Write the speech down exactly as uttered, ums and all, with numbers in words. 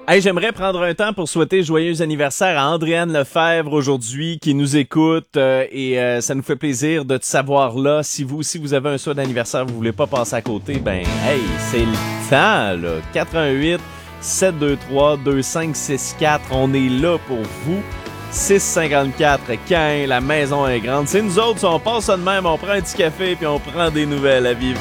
Hey, j'aimerais prendre un temps pour souhaiter joyeux anniversaire à Andréane Lefebvre aujourd'hui qui nous écoute euh, et euh, ça nous fait plaisir de te savoir là. Si vous aussi vous avez un souhait d'anniversaire, vous voulez pas passer à côté, ben hey, c'est le temps là. quatre un huit sept deux trois deux cinq six quatre, on est là pour vous. six cinquante-quatre, quand la maison est grande. C'est nous autres, on passe ça de même, on prend un petit café puis on prend des nouvelles à vivre.